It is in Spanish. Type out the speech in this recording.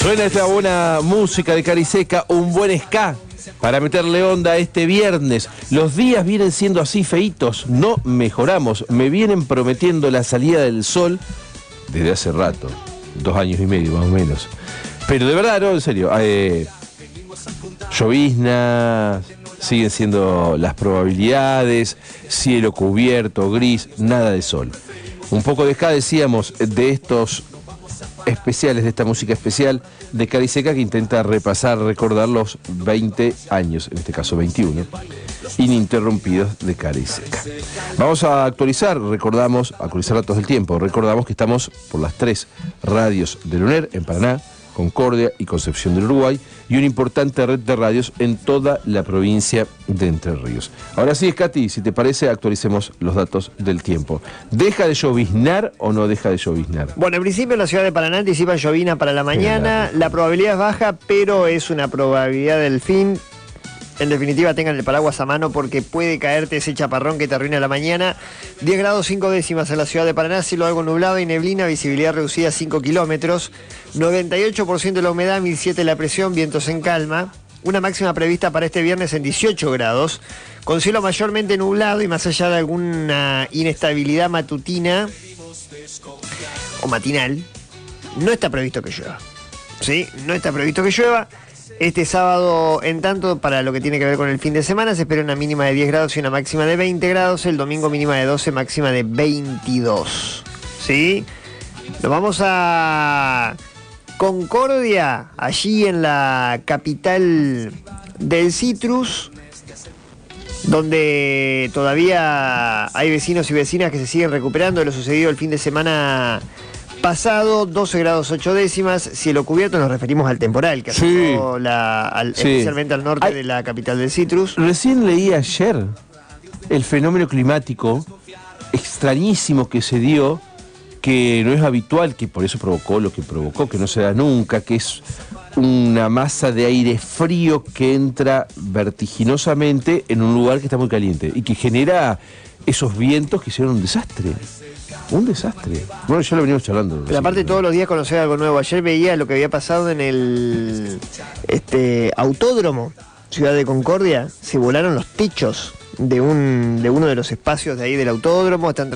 Suena esta buena música de Cariseca, un buen ska para meterle onda este viernes. Los días vienen siendo así feitos, no mejoramos. Me vienen prometiendo la salida del sol desde hace rato, 2 años y medio más o menos. Pero de verdad, no, en serio, lloviznas, siguen siendo las probabilidades, cielo cubierto, gris, nada de sol. Un poco de ska, decíamos, de estos especiales, de esta música especial de Cariseca, que intenta repasar, recordar los 20 años, en este caso 21, ininterrumpidos de Cariseca. Vamos a actualizar datos del tiempo. Recordamos que estamos por las 3 radios del UNER en Paraná, Concordia y Concepción del Uruguay, y una importante red de radios en toda la provincia de Entre Ríos. Ahora sí, Katy, si te parece, actualicemos los datos del tiempo. ¿Deja de lloviznar o no deja de lloviznar? Bueno, en principio en la ciudad de Paraná anticipa llovina para la mañana. La probabilidad es baja, pero es una probabilidad del fin. En definitiva, tengan el paraguas a mano porque puede caerte ese chaparrón que te arruina la mañana. 10 grados 5 décimas en la ciudad de Paraná, cielo algo nublado y neblina, visibilidad reducida a 5 kilómetros, 98% de la humedad, 1007 la presión, vientos en calma. Una máxima prevista para este viernes en 18 grados, con cielo mayormente nublado y más allá de alguna inestabilidad matutina o matinal, no está previsto que llueva. ¿Sí? No está previsto que llueva. Este sábado, en tanto, para lo que tiene que ver con el fin de semana, se espera una mínima de 10 grados y una máxima de 20 grados. El domingo mínima de 12, máxima de 22. ¿Sí? Nos vamos a Concordia, allí en la capital del citrus, donde todavía hay vecinos y vecinas que se siguen recuperando de lo sucedido el fin de semana pasado. 12 grados 8 décimas, cielo cubierto, nos referimos al temporal que afectó especialmente al norte de la capital del citrus. Recién leí ayer el fenómeno climático extrañísimo que se dio, que no es habitual, que por eso provocó lo que provocó, que no se da nunca, que es una masa de aire frío que entra vertiginosamente en un lugar que está muy caliente y que genera esos vientos que hicieron un desastre. Un desastre. Bueno, ya lo venimos charlando. Pero aparte todos los días conocer algo nuevo. Ayer veía lo que había pasado en el autódromo Ciudad de Concordia. Se volaron los techos de uno de los espacios de ahí del autódromo. Están